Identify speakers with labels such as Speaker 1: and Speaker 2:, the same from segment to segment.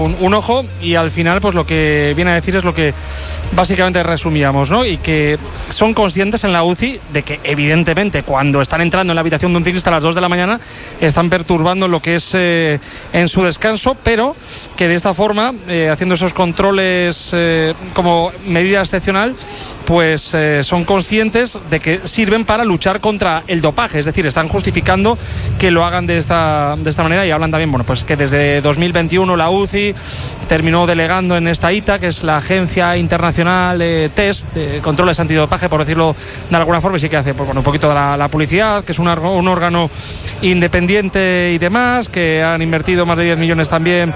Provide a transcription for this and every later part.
Speaker 1: un ojo, y al final pues lo que viene a decir es lo que básicamente resumíamos, ¿no? Y que son conscientes en la UCI de que evidentemente cuando están entrando en la habitación de un ciclista a las 2 de la mañana están perturbando lo que es en su descanso, pero que de esta forma, haciendo esos controles como medida excepcional, pues son conscientes de que sirven para luchar contra el dopaje, es decir, están justificando que lo hagan de esta manera, y hablan también, bueno, pues que desde 2021 la UCI terminó delegando en esta ITA, que es la Agencia Internacional Test de Controles Antidopaje, por decirlo de alguna forma, y sí que hace pues, bueno, un poquito de la publicidad, que es un órgano independiente y demás, que han invertido más de 10 millones también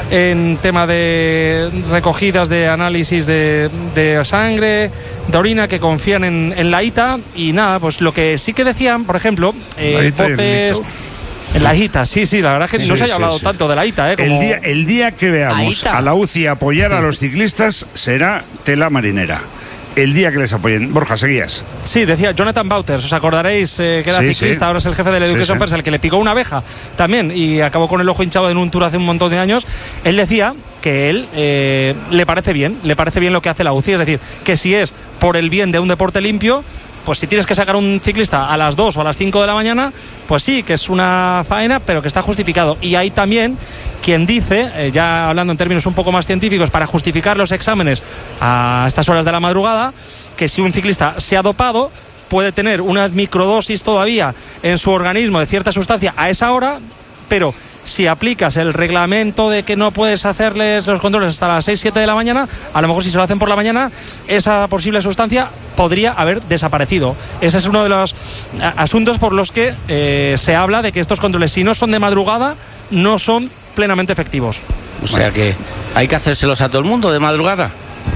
Speaker 1: en tema de recogidas de análisis de sangre, de orina, que confían en la ITA. Y nada, pues lo que sí que decían, por ejemplo, voces... En la ITA, sí, la verdad es que no se haya hablado tanto de la ITA, como...
Speaker 2: el día que veamos a la UCI apoyar a los ciclistas será tela marinera. El día que les apoyen. Borja, seguías.
Speaker 1: Sí, decía Jonathan Wouters, os acordaréis que era ciclista, ahora es el jefe del Education First, el que le picó una abeja también y acabó con el ojo hinchado en un tour hace un montón de años. Él decía que él le parece bien lo que hace la UCI, es decir, que si es por el bien de un deporte limpio, pues si tienes que sacar un ciclista a las 2 o a las 5 de la mañana, pues sí, que es una faena, pero que está justificado. Y hay también quien dice, ya hablando en términos un poco más científicos, para justificar los exámenes a estas horas de la madrugada, que si un ciclista se ha dopado, puede tener unas microdosis todavía en su organismo de cierta sustancia a esa hora, pero si aplicas el reglamento de que no puedes hacerles los controles hasta las 6-7 de la mañana, a lo mejor si se lo hacen por la mañana, esa posible sustancia podría haber desaparecido. Ese es uno de los asuntos por los que se habla de que estos controles, si no son de madrugada, no son plenamente efectivos.
Speaker 3: O sea que hay que hacérselos a todo el mundo de madrugada.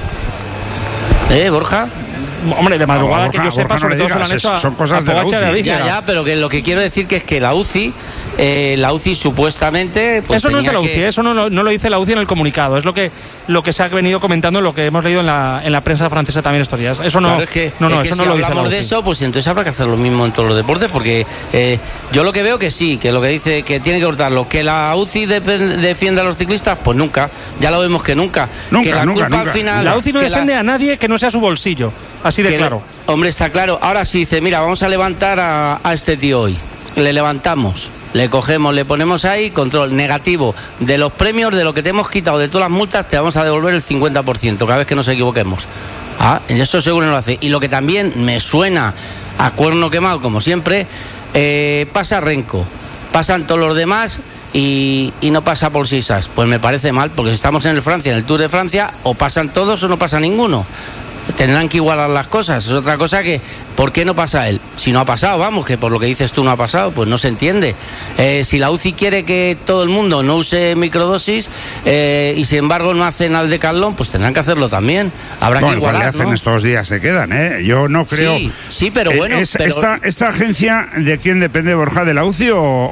Speaker 3: Borja.
Speaker 1: Hombre, de madrugada, Borja, que yo sepa, sobre todo se lo han hecho
Speaker 2: son cosas de la UCI.
Speaker 3: Ya, pero que lo que quiero decir que es que la UCI supuestamente... Pues
Speaker 1: eso no es de la UCI, eso no lo dice la UCI en el comunicado, es lo que se ha venido comentando, lo que hemos leído en la prensa francesa también estos días. Eso no,
Speaker 3: claro, es que,
Speaker 1: eso no lo dice la UCI.
Speaker 3: Si hablamos de eso, pues entonces habrá que hacer lo mismo en todos los deportes, porque yo lo que veo que sí, que lo que dice que tiene que cortarlo, que la UCI defienda a los ciclistas, pues nunca, ya lo vemos que nunca. Que la culpa
Speaker 1: nunca.
Speaker 3: Al final...
Speaker 1: La UCI no defiende a nadie que no sea su bolsillo. Así de claro.
Speaker 3: Hombre, está claro. Ahora sí dice, mira, vamos a levantar a este tío hoy. Le levantamos, le cogemos, le ponemos ahí, control negativo. De los premios, de lo que te hemos quitado, de todas las multas, te vamos a devolver el 50% cada vez que nos equivoquemos. Eso seguro no lo hace. Y lo que también me suena a cuerno quemado, como siempre, pasa Renko. Pasan todos los demás y no pasa por Sisas. Pues me parece mal, porque si estamos en en el Tour de Francia, o pasan todos o no pasa ninguno. Tendrán que igualar las cosas. Es otra cosa que, ¿por qué no pasa él? Si no ha pasado, vamos, que por lo que dices tú no ha pasado, pues no se entiende. Si la UCI quiere que todo el mundo no use microdosis y sin embargo no hacen al decalón, pues tendrán que hacerlo también. Habrá que igualar,
Speaker 2: hacen, ¿no? Estos días se quedan, Yo no creo...
Speaker 3: Sí, pero bueno...
Speaker 2: ¿Esta agencia de quién depende, Borja? ¿De la UCI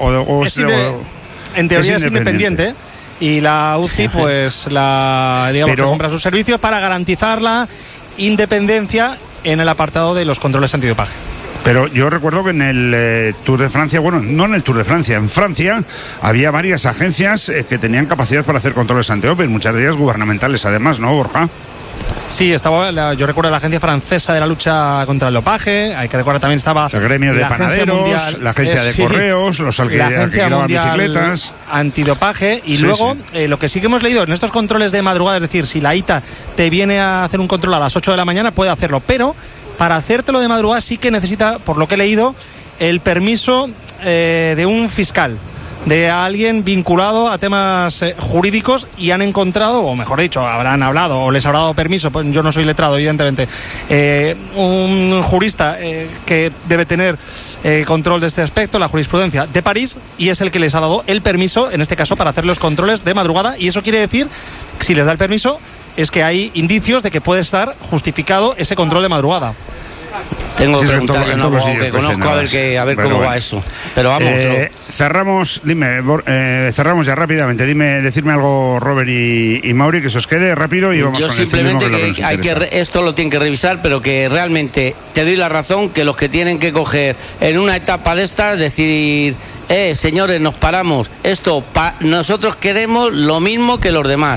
Speaker 1: en teoría es independiente? Y la UCI, pues, que compra sus servicios para garantizar la independencia en el apartado de los controles antidopaje.
Speaker 2: Pero yo recuerdo que en el Tour de Francia, bueno, no en el Tour de Francia, en Francia había varias agencias que tenían capacidad para hacer controles antidoping, muchas de ellas gubernamentales además, ¿no, Borja?
Speaker 1: Sí, yo recuerdo la Agencia Francesa de la Lucha contra el Dopaje, hay que recordar también estaba
Speaker 2: el gremio de panaderos, la agencia de correos, los
Speaker 1: la Agencia Mundial
Speaker 2: bicicletas
Speaker 1: Antidopaje, y luego lo que sí que hemos leído en estos controles de madrugada, es decir, si la ITA te viene a hacer un control a las 8 de la mañana, puede hacerlo, pero para hacértelo de madrugada sí que necesita, por lo que he leído, el permiso de un fiscal, de alguien vinculado a temas jurídicos, y han encontrado, o mejor dicho, habrán hablado o les habrá dado permiso, pues yo no soy letrado evidentemente, un jurista que debe tener control de este aspecto, la jurisprudencia de París, y es el que les ha dado el permiso, en este caso, para hacer los controles de madrugada, y eso quiere decir, si les da el permiso, es que hay indicios de que puede estar justificado ese control de madrugada.
Speaker 3: Tengo que preguntarle a un abogado que conozco a ver cómo va eso. Pero vamos.
Speaker 2: Cerramos ya rápidamente. Decirme algo, Robert y Mauri, que se os quede rápido y vamos.
Speaker 3: Yo
Speaker 2: con
Speaker 3: simplemente
Speaker 2: el
Speaker 3: que esto lo tienen que revisar, pero que realmente te doy la razón, que los que tienen que coger en una etapa de estas, decir, señores, nos paramos. Nosotros queremos lo mismo que los demás.